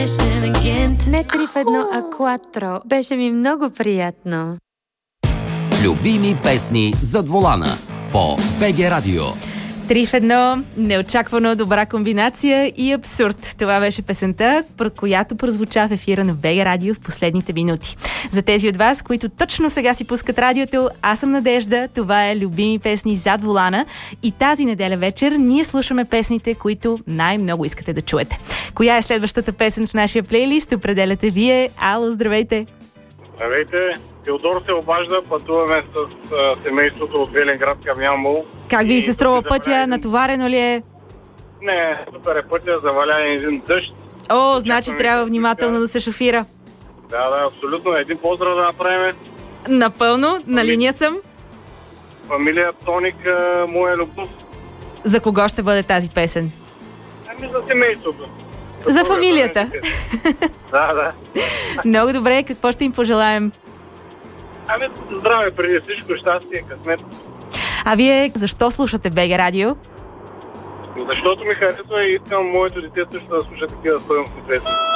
Не 3 в 1, а 4. Беше ми много приятно. Любими песни зад волана по БГ Радио. 3 в 1, неочаквано добра комбинация и абсурд. Това беше песента, която прозвуча в ефира на БГ Радио в последните минути. За тези от вас, които точно сега си пускат радиото, аз съм Надежда, това е Любими песни зад волана и тази неделя вечер ние слушаме песните, които най-много искате да чуете. Коя е следващата песен в нашия плейлист? Определяте вие. Ало, здравейте! Здравейте! Теодор се обажда, пътуваме с семейството от Велинград към Ямбол. Как ви се струва пътя? Натоварено ли е? Не, супер е пътя, заваля един дъжд. О, значи трябва внимателно да се шофира. Да, абсолютно. Един поздрав да направим. Напълно, на линия съм. Фамилия Тоник, моя любов. За кого ще бъде тази песен? За семейството. За фамилията. Да. Много добре, какво ще им пожелаем? Здраве преди всичко, щастие, късмет. А вие защо слушате БГ Радио? Защото ми харесва и искам моето дете също да слуша такива стойностни песни.